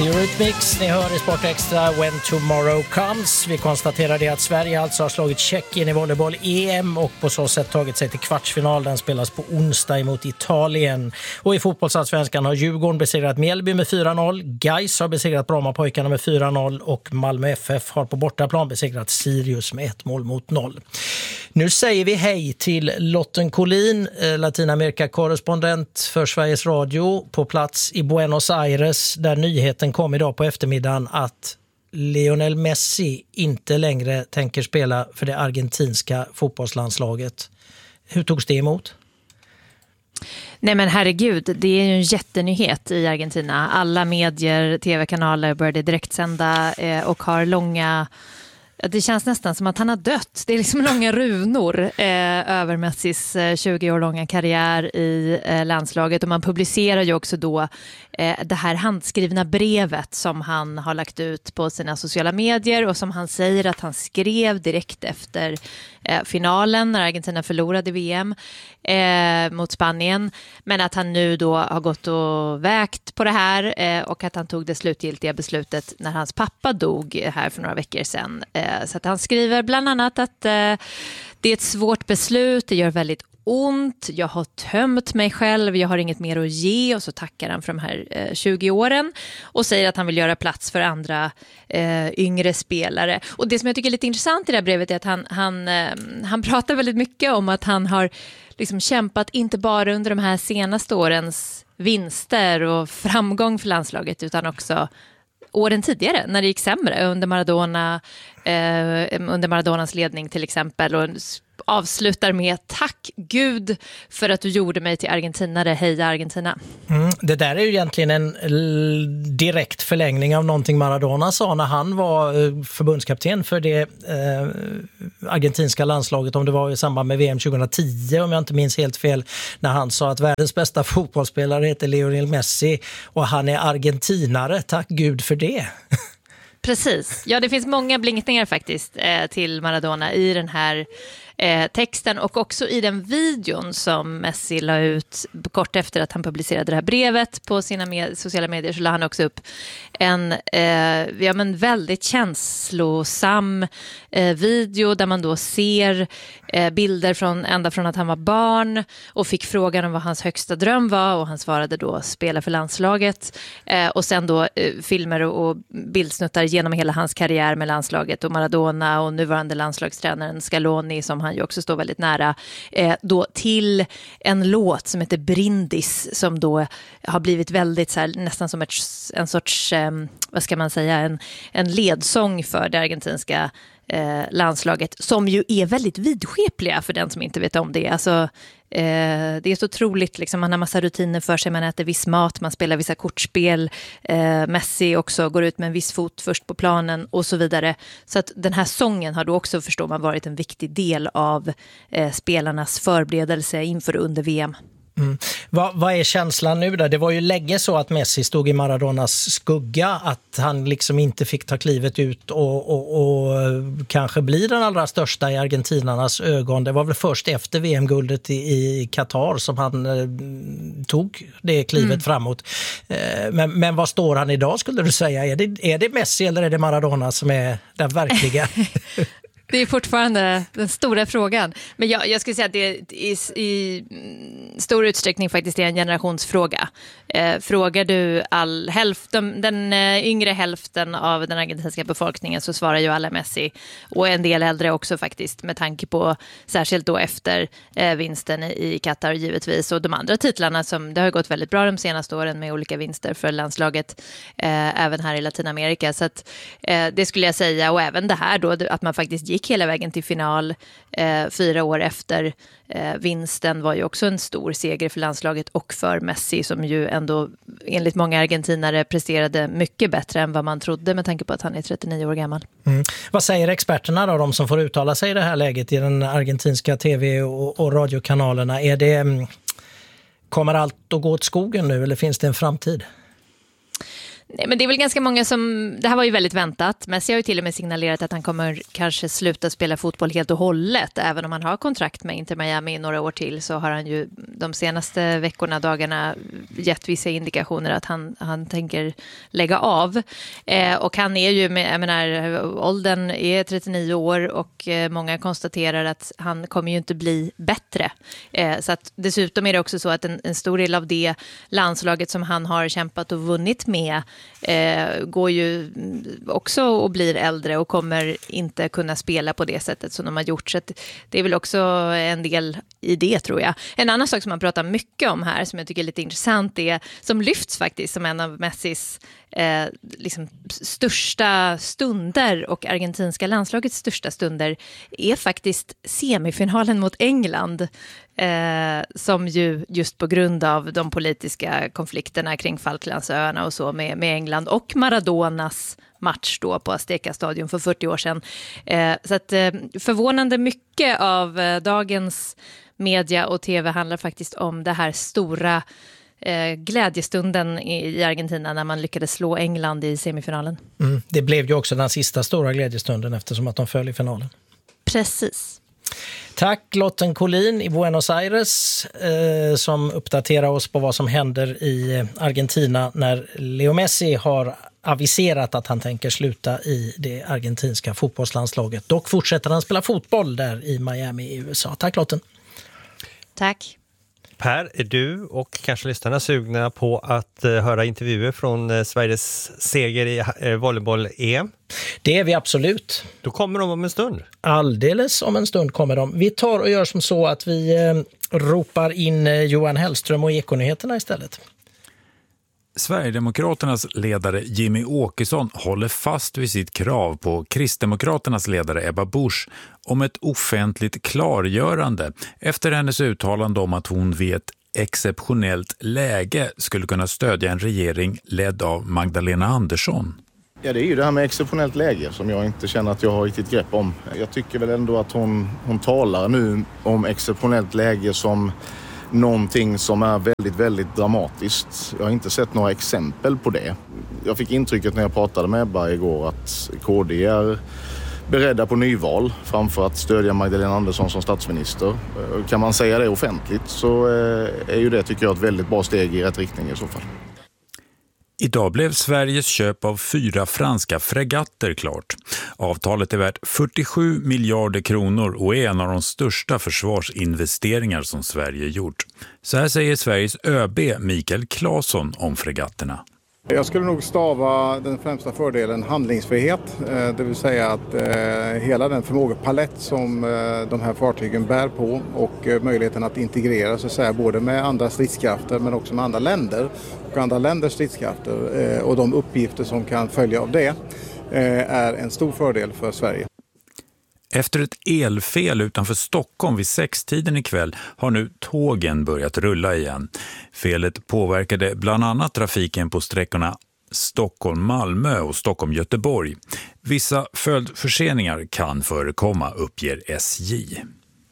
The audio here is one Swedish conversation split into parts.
Eurythmics, ni hör i Sport Extra When Tomorrow Comes. Vi konstaterar det att Sverige alltså har slagit Tjeckien i volleyboll-EM och på så sätt tagit sig till kvartsfinal. Den spelas på onsdag emot Italien. Och i fotbollsallsvenskan har Djurgården besegrat Mjällby med 4-0. Gais har besegrat Brommapojkarna med 4-0 och Malmö FF har på bortaplan besegrat Sirius med 1-0. Nu säger vi hej till Lotten Collin, Latinamerika-korrespondent för Sveriges Radio, på plats i Buenos Aires, där nyheten kom idag på eftermiddagen att Lionel Messi inte längre tänker spela för det argentinska fotbollslandslaget. Hur togs det emot? Nej men herregud, det är ju en jättenyhet i Argentina. Alla medier, tv-kanaler började direktsända och har långa... Det känns nästan som att han har dött. Det är liksom långa runor över Messis 20 år långa karriär i landslaget. Och man publicerar ju också då det här handskrivna brevet som han har lagt ut på sina sociala medier och som han säger att han skrev direkt efter finalen när Argentina förlorade VM mot Spanien. Men att han nu då har gått och vägt på det här och att han tog det slutgiltiga beslutet när hans pappa dog här för några veckor sedan. Så att han skriver bland annat att det är ett svårt beslut, det gör väldigt ont, jag har tömt mig själv, jag har inget mer att ge, och så tackar han för de här 20 åren och säger att han vill göra plats för andra yngre spelare. Och det som jag tycker är lite intressant i det här brevet är att han pratar väldigt mycket om att han har liksom kämpat inte bara under de här senaste årens vinster och framgång för landslaget utan också åren tidigare när det gick sämre under Maradonas ledning till exempel, och avslutar med tack Gud för att du gjorde mig till argentinare, heja Argentina. Det där är ju egentligen en direkt förlängning av någonting Maradona sa när han var förbundskapten för det argentinska landslaget, om det var i samband med VM 2010 om jag inte minns helt fel, när han sa att världens bästa fotbollsspelare heter Lionel Messi och han är argentinare, tack Gud för det. Precis, ja det finns många blinkningar faktiskt till Maradona i den här texten och också i den videon som Messi la ut kort efter att han publicerade det här brevet på sina sociala medier, så la han också upp en väldigt känslosam video där man då ser bilder ända från att han var barn och fick frågan om vad hans högsta dröm var, och han svarade då spela för landslaget, och sen då filmer och bildsnuttar genom hela hans karriär med landslaget och Maradona och nuvarande landslagstränaren Scaloni som han ju också står väldigt nära, då till en låt som heter Brindis som då har blivit väldigt så här, nästan som en sorts, vad ska man säga, en ledsång för det argentinska landslaget, som ju är väldigt vidskepliga för den som inte vet om det. Alltså, det är så otroligt, liksom, man har massa rutiner för sig, man äter viss mat, man spelar vissa kortspel, Messi också går ut med en viss fot först på planen och så vidare. Så att den här sången har då också, förstår man, varit en viktig del av spelarnas förberedelse inför under VM. Vad är känslan nu då? Det var ju länge så att Messi stod i Maradonas skugga, att han liksom inte fick ta klivet ut och kanske bli den allra största i argentinarnas ögon. Det var väl först efter VM-guldet i Qatar som han tog det klivet framåt. Men vad står han idag, skulle du säga? Är det Messi eller är det Maradona som är den verkliga? Det är fortfarande den stora frågan. Men jag skulle säga att det i stor utsträckning faktiskt är en generationsfråga. Frågar du den yngre hälften av den argentinska befolkningen så svarar ju alla Messi. Och en del äldre också faktiskt, med tanke på särskilt då efter vinsten i Qatar givetvis. Och de andra titlarna som det har gått väldigt bra de senaste åren med olika vinster för landslaget även här i Latinamerika. Så att, det skulle jag säga, och även det här då att man faktiskt gick hela vägen till final 4 år efter vinsten var ju också en stor seger för landslaget och för Messi, som ju ändå enligt många argentinare presterade mycket bättre än vad man trodde med tanke på att han är 39 år gammal. Vad säger experterna då, de som får uttala sig i det här läget i den argentinska tv- och radiokanalerna? Kommer allt att gå åt skogen nu eller finns det en framtid? Nej, men det är väl ganska många som... Det här var ju väldigt väntat. Messi har ju till och med signalerat att han kommer kanske sluta spela fotboll helt och hållet. Även om han har kontrakt med Inter Miami i några år till, så har han ju de senaste veckorna, dagarna gett vissa indikationer att han tänker lägga av. Och han är ju, jag menar, åldern är 39 år och många konstaterar att han kommer ju inte bli bättre. Så att dessutom är det också så att en stor del av det landslaget som han har kämpat och vunnit med går ju också och blir äldre och kommer inte kunna spela på det sättet som de har gjort. Så att det är väl också en del i det, tror jag. En annan sak som man pratar mycket om här, som jag tycker är lite intressant, är som lyfts faktiskt som en av Messis liksom största stunder och argentinska landslagets största stunder, är faktiskt semifinalen mot England, som ju just på grund av de politiska konflikterna kring Falklandsöarna och så med England och Maradonas match då på Azteca Stadion för 40 år sedan. Så att förvånande mycket av dagens media och tv handlar faktiskt om det här stora glädjestunden i Argentina när man lyckades slå England i semifinalen. Det blev ju också den sista stora glädjestunden eftersom att de föll i finalen. Precis. Tack Lotten Collin i Buenos Aires som uppdaterar oss på vad som händer i Argentina när Leo Messi har aviserat att han tänker sluta i det argentinska fotbollslandslaget. Dock fortsätter han spela fotboll där i Miami i USA. Tack Lotten. Tack. Per, är du och kanske lyssnarna sugna på att höra intervjuer från Sveriges seger i volleyboll-EM? Det är vi absolut. Då kommer de om en stund. Alldeles om en stund kommer de. Vi tar och gör som så att vi ropar in Johan Hellström och Ekonyheterna istället. Sverigedemokraternas ledare Jimmy Åkesson håller fast vid sitt krav på Kristdemokraternas ledare Ebba Busch om ett offentligt klargörande efter hennes uttalande om att hon vid ett exceptionellt läge skulle kunna stödja en regering ledd av Magdalena Andersson. Ja, det är ju det här med exceptionellt läge som jag inte känner att jag har riktigt grepp om. Jag tycker väl ändå att hon talar nu om exceptionellt läge som någonting som är väldigt, väldigt dramatiskt. Jag har inte sett några exempel på det. Jag fick intrycket när jag pratade med Ebba igår att KD är beredda på nyval framför att stödja Magdalena Andersson som statsminister. Kan man säga det offentligt så är ju det, tycker jag, ett väldigt bra steg i rätt riktning i så fall. Idag blev Sveriges köp av 4 franska fregatter klart. Avtalet är värt 47 miljarder kronor och är en av de största försvarsinvesteringar som Sverige gjort. Så här säger Sveriges ÖB Mikael Claesson om fregatterna. Jag skulle nog stava den främsta fördelen handlingsfrihet, det vill säga att hela den förmågepalett som de här fartygen bär på och möjligheten att integrera så att säga, både med andra stridskrafter men också med andra länder och andra länders stridskrafter och de uppgifter som kan följa av det är en stor fördel för Sverige. Efter ett elfel utanför Stockholm vid 6-tiden ikväll har nu tågen börjat rulla igen. Felet påverkade bland annat trafiken på sträckorna Stockholm-Malmö och Stockholm-Göteborg. Vissa följdförseningar kan förekomma, uppger SJ.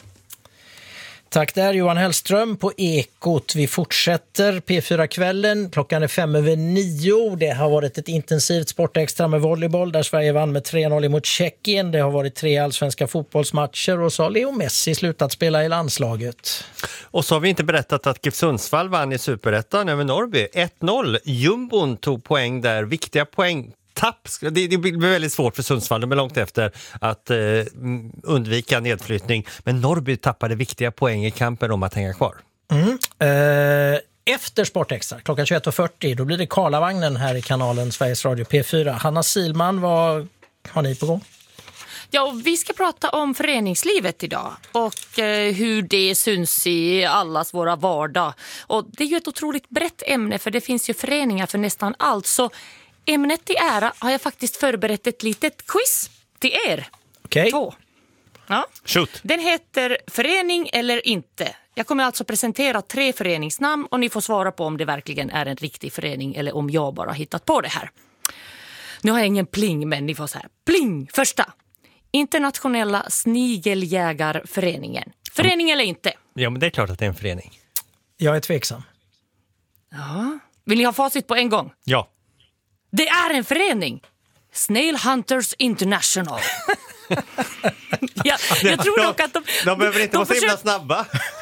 Tack där Johan Hellström på Ekot. Vi fortsätter P4-kvällen. Klockan är 8:05. Det har varit ett intensivt sportextra med volleyboll där Sverige vann med 3-0 mot Tjeckien. Det har varit 3 allsvenska fotbollsmatcher och så har Leo Messi slutat spela i landslaget. Och så har vi inte berättat att GIF Sundsvall vann i Superettan över Norrby. 1-0. Jumbon tog poäng där. Viktiga poäng. Det blir väldigt svårt för Sundsvall, de är långt efter att undvika nedflyttning. Men Norrby tappade viktiga poäng i kampen om att hänga kvar. Efter Sportextra, klockan 21:40, då blir det Karlavagnen här i kanalen Sveriges Radio P4. Hanna Silman, vad har ni på gång? Ja, och vi ska prata om föreningslivet idag och hur det syns i allas våra vardag. Och det är ju ett otroligt brett ämne för det finns ju föreningar för nästan allt. Så ämnet till ära har jag faktiskt förberett ett litet quiz till er. Okej. 2. Ja. Shoot. Den heter Förening eller inte. Jag kommer alltså presentera 3 föreningsnamn och ni får svara på om det verkligen är en riktig förening eller om jag bara hittat på det här. Nu har jag ingen pling, men ni får så här. Pling! Första. Internationella snigeljägarföreningen. Förening eller inte? Ja, men det är klart att det är en förening. Jag är tveksam. Ja. Vill ni ha facit på en gång? Ja. Det är en förening. Snail Hunters International. Jag tror dock att de behöver inte vara så himla snabba.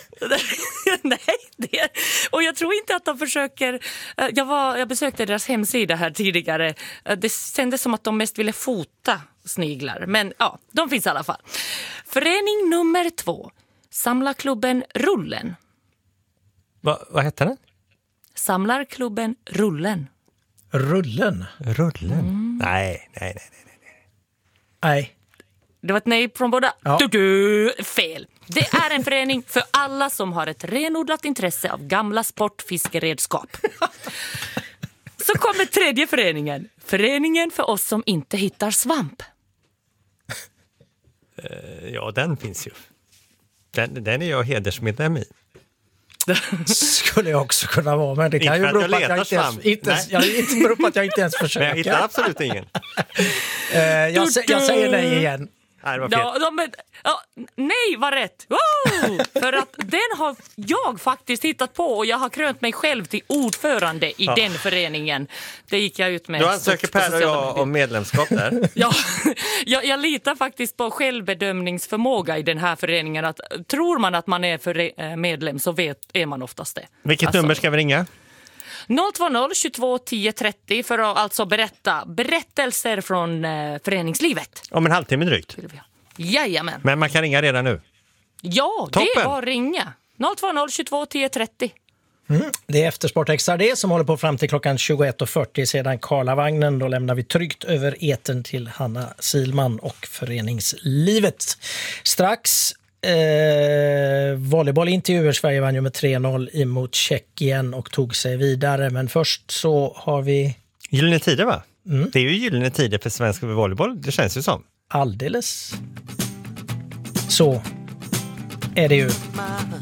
Nej, och jag tror inte att de försöker. Jag besökte deras hemsida här tidigare. Det kändes som att de mest ville fota sniglar. Men ja, de finns i alla fall. Förening nummer 2. Samlarklubben Rullen. Vad heter den? Samlarklubben Rullen. Rullen? Nej. Nej. Det var ett nej från båda. Ja. Fel. Det är en förening för alla som har ett renodlat intresse av gamla sportfiskeredskap. Så kommer tredje föreningen. Föreningen för oss som inte hittar svamp. Ja, den finns ju. Den är jag hedersmedlem i. Skulle jag också kunna vara, men det kan ju Inte bero på att jag inte ens försöker. Men jag hittar absolut ingen. Jag säger nej igen. Nej, det var fel. Nej, var rätt. Wow! För att den har jag faktiskt hittat på och jag har krönt mig själv till ordförande i den föreningen. Det gick jag ut med. Då ansöker Per och jag om medlemskap där. Ja, jag litar faktiskt på självbedömningsförmåga i den här föreningen. Att, tror man att man är medlem så är man oftast det. Vilket nummer ska vi ringa? 020 22 10 30 för att alltså berätta berättelser från föreningslivet. Om en halvtimme drygt. Jajamän. Men man kan ringa redan nu. Ja, Toppen. Det var ringa. 020 22 10 30. Det är Eftersport Extra det som håller på fram till klockan 21.40. Sedan Karlavagnen, då lämnar vi tryggt över etern till Hanna Silman och föreningslivet. Strax volleybollintervjuer. Sverige vann ju med 3-0 emot Tjeckien och tog sig vidare. Men först så har vi... Gyllene tider, va? Det är ju gyllene tider för svensk volleyboll, det känns ju som. Alldeles. Så är det ju.